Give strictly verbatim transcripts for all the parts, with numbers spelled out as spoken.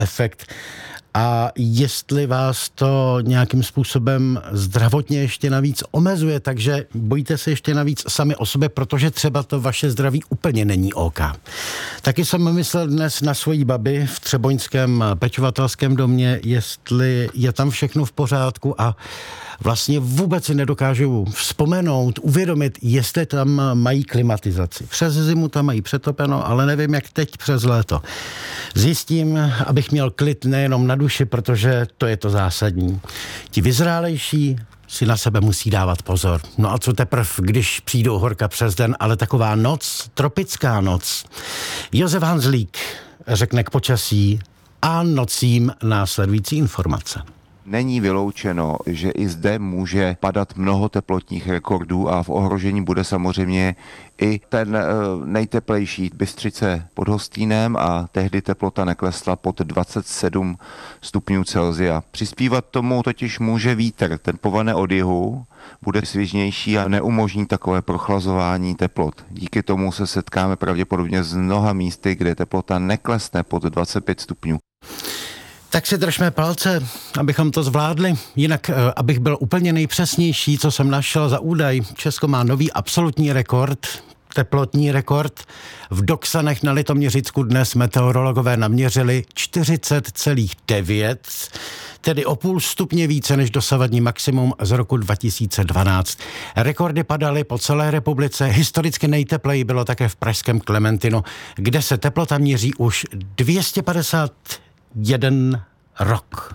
efekt a jestli vás to nějakým způsobem zdravotně ještě navíc omezuje, takže bojíte se ještě navíc sami o sobě, protože třeba to vaše zdraví úplně není OK. Taky jsem myslel dnes na svoji babi v třeboňském pečovatelském domě, jestli je tam všechno v pořádku a vlastně vůbec si nedokážu vzpomenout, uvědomit, jestli tam mají klimatizaci. Přes zimu tam mají přetopeno, ale nevím, jak teď přes léto. Zjistím, abych měl klid nejenom na duši, protože to je to zásadní. Ti vyzrálejší si na sebe musí dávat pozor. No a co teprv, když přijdou horka přes den, ale taková noc, tropická noc. Josef Hanzlík řekne k počasí a nocím následující informace. Není vyloučeno, že i zde může padat mnoho teplotních rekordů a v ohrožení bude samozřejmě i ten nejteplejší Bystřice pod Hostýnem a tehdy teplota neklesla pod dvacet sedm stupňů Celsia. Přispívat tomu totiž může vítr, ten povane od jihu, bude svižnější a neumožní takové prochlazování teplot. Díky tomu se setkáme pravděpodobně s mnoha místy, kde teplota neklesne pod dvacet pět stupňů. Tak si držme palce, abychom to zvládli. Jinak, abych byl úplně nejpřesnější, co jsem našel za údaj, Česko má nový absolutní rekord, teplotní rekord. V Doksanech na Litoměřicku dnes meteorologové naměřili čtyřicet celá devět, tedy o půl stupně více než dosavadní maximum z roku dva tisíce dvanáct. Rekordy padaly po celé republice, historicky nejtepleji bylo také v pražském Klementinu, kde se teplota měří už dvě stě padesát jeden rok.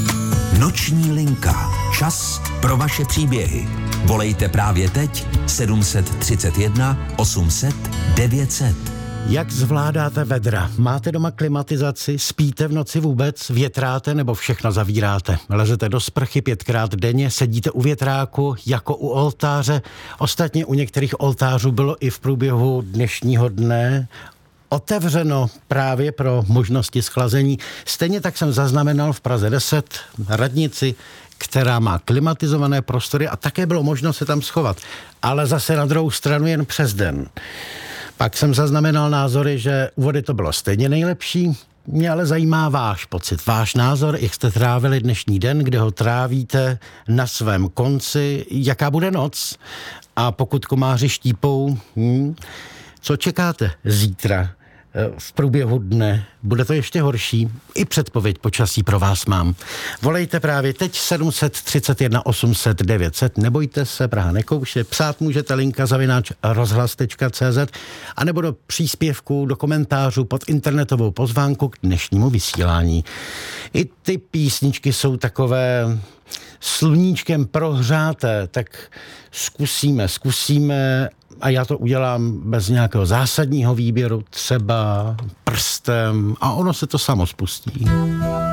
Noční linka. Čas pro vaše příběhy. Volejte právě teď sedm set třicet jedna osm set devět set. Jak zvládáte vedra? Máte doma klimatizaci? Spíte v noci vůbec? Větráte nebo všechno zavíráte? Lezete do sprchy pětkrát denně? Sedíte u větráku jako u oltáře? Ostatně u některých oltářů bylo i v průběhu dnešního dne otevřeno právě pro možnosti schlazení. Stejně tak jsem zaznamenal v Praze deset radnici, která má klimatizované prostory a také bylo možno se tam schovat. Ale zase na druhou stranu jen přes den. Pak jsem zaznamenal názory, že u vody to bylo stejně nejlepší. Mě ale zajímá váš pocit, váš názor, jak jste trávili dnešní den, kde ho trávíte na svém konci, jaká bude noc a pokud komáři štípou, hm, co čekáte zítra? V průběhu dne bude to ještě horší. I předpověď počasí pro vás mám. Volejte právě teď sedm set třicet jedna osm set devět set. Nebojte se, Praha nekouše. Psát můžete linka zavináč rozhlas tečka cé zet a nebo do příspěvku, do komentářů pod internetovou pozvánku k dnešnímu vysílání. I ty písničky jsou takové sluníčkem prohřáté, tak zkusíme, zkusíme a já to udělám bez nějakého zásadního výběru, třeba prstem a ono se to samo spustí.